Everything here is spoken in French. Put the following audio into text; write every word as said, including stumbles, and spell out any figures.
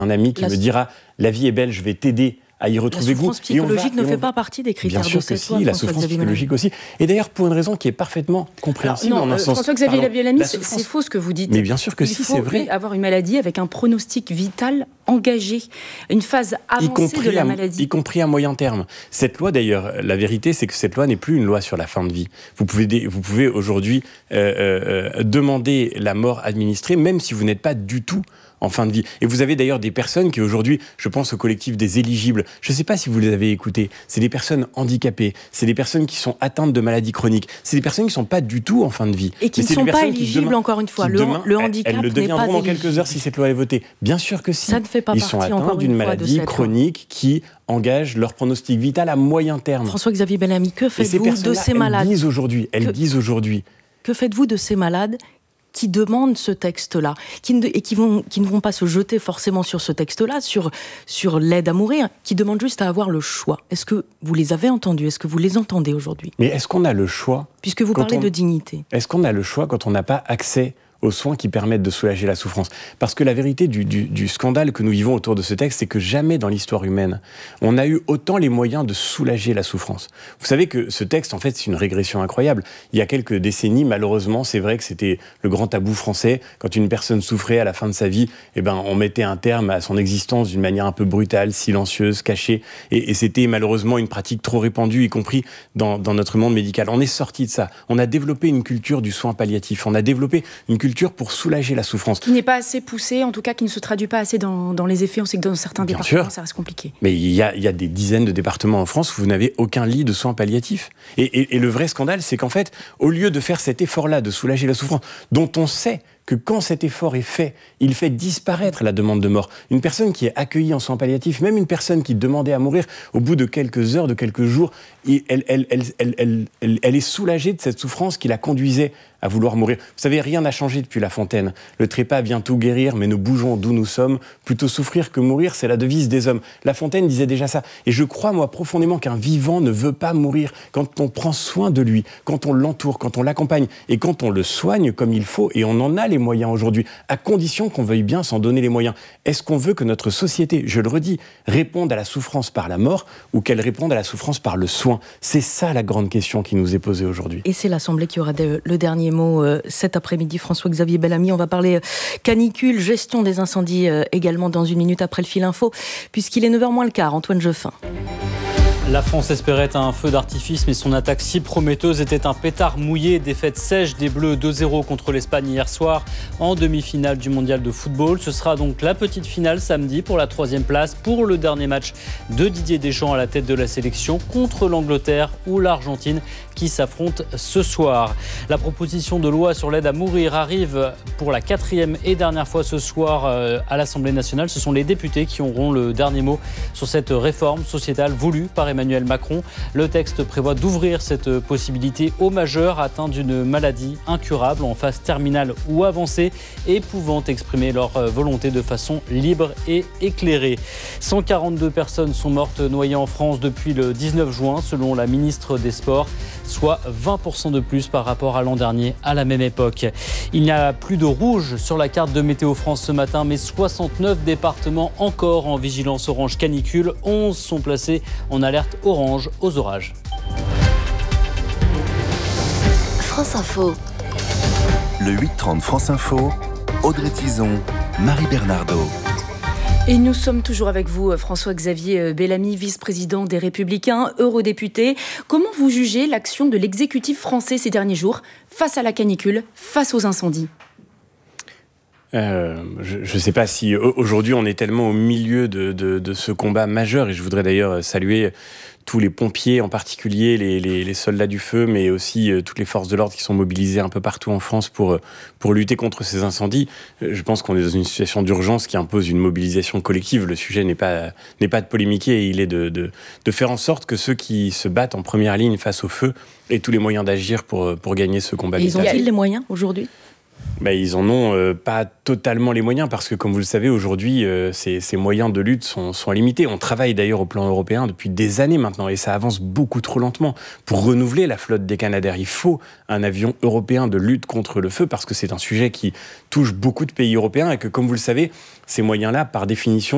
un ami qui la... me dira « la vie est belle, je vais t'aider ». à y retrouver goût. La souffrance psychologique va, ne fait va... pas partie des critères Bien sûr de cette que loi. Si, la souffrance psychologique aussi. Et d'ailleurs, pour une raison qui est parfaitement compréhensible. Alors, non, en un euh, sens, François-Xavier Bellamy, c'est, c'est faux ce que vous dites. Mais bien sûr que Il si, faut c'est vrai. avoir une maladie avec un pronostic vital engagé, une phase avancée de la à, maladie. Y compris à moyen terme. Cette loi, d'ailleurs, la vérité, c'est que cette loi n'est plus une loi sur la fin de vie. Vous pouvez, dé- vous pouvez aujourd'hui euh, euh, demander la mort administrée, même si vous n'êtes pas du tout en fin de vie. Et vous avez d'ailleurs des personnes qui aujourd'hui, je pense au collectif des éligibles, je ne sais pas si vous les avez écoutés, c'est des personnes handicapées, c'est des personnes qui sont atteintes de maladies chroniques, c'est des personnes qui ne sont pas du tout en fin de vie. Et qui ne sont pas éligibles, demain, encore une fois. Le, demain, le handicap elles, elles le n'est pas deviendront dans éligible. quelques heures si cette loi est votée. Bien sûr que si. Ça ne fait pas Ils partie, sont atteints encore d'une une fois, maladie de chronique qui engage leur pronostic vital à moyen terme. François-Xavier Bellamy, que faites-vous ces de ces malades Elles disent aujourd'hui, elles que, disent aujourd'hui. Que faites-vous de ces malades qui demandent ce texte-là, qui ne, et qui, vont, qui ne vont pas se jeter forcément sur ce texte-là, sur, sur l'aide à mourir, qui demandent juste à avoir le choix. Est-ce que vous les avez entendus ? Est-ce que vous les entendez aujourd'hui ? Mais est-ce qu'on a le choix ? Puisque vous parlez on... de dignité. Est-ce qu'on a le choix quand on n'a pas accès aux soins qui permettent de soulager la souffrance. Parce que la vérité du, du, du scandale que nous vivons autour de ce texte, c'est que jamais dans l'histoire humaine, on a eu autant les moyens de soulager la souffrance. Vous savez que ce texte, en fait, c'est une régression incroyable. Il y a quelques décennies, malheureusement, c'est vrai que c'était le grand tabou français. Quand une personne souffrait à la fin de sa vie, eh ben, on mettait un terme à son existence d'une manière un peu brutale, silencieuse, cachée. Et, et c'était malheureusement une pratique trop répandue, y compris dans, dans notre monde médical. On est sorti de ça. On a développé une culture du soin palliatif. On a développé une culture pour soulager la souffrance. Qui n'est pas assez poussée, en tout cas qui ne se traduit pas assez dans, dans les effets. On sait que dans certains Bien départements, sûr. ça reste compliqué. Mais il y, a, il y a des dizaines de départements en France où vous n'avez aucun lit de soins palliatifs. Et, et, et le vrai scandale, c'est qu'en fait, au lieu de faire cet effort-là, de soulager la souffrance, dont on sait que quand cet effort est fait, il fait disparaître la demande de mort. Une personne qui est accueillie en soins palliatifs, même une personne qui demandait à mourir, au bout de quelques heures, de quelques jours, elle, elle, elle, elle, elle, elle, elle est soulagée de cette souffrance qui la conduisait à vouloir mourir. Vous savez, rien n'a changé depuis La Fontaine. Le trépas vient tout guérir, mais nous bougeons d'où nous sommes. Plutôt souffrir que mourir, c'est la devise des hommes. La Fontaine disait déjà ça. Et je crois, moi, profondément qu'un vivant ne veut pas mourir. Quand on prend soin de lui, quand on l'entoure, quand on l'accompagne, et quand on le soigne comme il faut, et on en a les moyens aujourd'hui, à condition qu'on veuille bien s'en donner les moyens. Est-ce qu'on veut que notre société, je le redis, réponde à la souffrance par la mort, ou qu'elle réponde à la souffrance par le soin ? C'est ça la grande question qui nous est posée aujourd'hui. Et c'est l'Assemblée qui aura de, le dernier mot euh, cet après-midi. François-Xavier Bellamy, on va parler euh, canicule, gestion des incendies euh, également dans une minute après le fil info, puisqu'il est neuf heures moins le quart. Antoine Jeffin. La France espérait un feu d'artifice, mais son attaque si prometteuse était un pétard mouillé. Défaite sèche des Bleus deux zéro contre l'Espagne hier soir en demi-finale du mondial de football. Ce sera donc la petite finale samedi pour la troisième place pour le dernier match de Didier Deschamps à la tête de la sélection contre l'Angleterre ou l'Argentine qui s'affrontent ce soir. La proposition de loi sur l'aide à mourir arrive pour la quatrième et dernière fois ce soir à l'Assemblée nationale. Ce sont les députés qui auront le dernier mot sur cette réforme sociétale voulue par Emmanuel Macron. Le texte prévoit d'ouvrir cette possibilité aux majeurs atteints d'une maladie incurable en phase terminale ou avancée et pouvant exprimer leur volonté de façon libre et éclairée. cent quarante-deux personnes sont mortes noyées en France depuis le dix-neuf juin, selon la ministre des Sports, soit vingt pour cent de plus par rapport à l'an dernier à la même époque. Il n'y a plus de rouge sur la carte de Météo France ce matin, mais soixante-neuf départements encore en vigilance orange canicule. onze sont placés en alerte orange aux orages. France Info. Le huit trente France Info, Audrey Tizon, Marie Bernardo. Et nous sommes toujours avec vous, François-Xavier Bellamy, vice-président des Républicains, eurodéputé. Comment vous jugez l'action de l'exécutif français ces derniers jours face à la canicule, face aux incendies ? Euh, je ne sais pas si aujourd'hui on est tellement au milieu de, de, de ce combat majeur, et je voudrais d'ailleurs saluer tous les pompiers, en particulier les, les, les soldats du feu, mais aussi euh, toutes les forces de l'ordre qui sont mobilisées un peu partout en France pour, pour lutter contre ces incendies. Euh, je pense qu'on est dans une situation d'urgence qui impose une mobilisation collective. Le sujet n'est pas, n'est pas de polémiquer, il est de, de, de faire en sorte que ceux qui se battent en première ligne face au feu aient tous les moyens d'agir pour, pour gagner ce combat. Et ils ont-ils les moyens aujourd'hui ? Ben, ils en ont euh, pas totalement les moyens parce que, comme vous le savez, aujourd'hui, euh, ces, ces moyens de lutte sont, sont limités. On travaille d'ailleurs au plan européen depuis des années maintenant et ça avance beaucoup trop lentement. Pour renouveler la flotte des Canadair, il faut un avion européen de lutte contre le feu parce que c'est un sujet qui touche beaucoup de pays européens et que, comme vous le savez, ces moyens-là, par définition,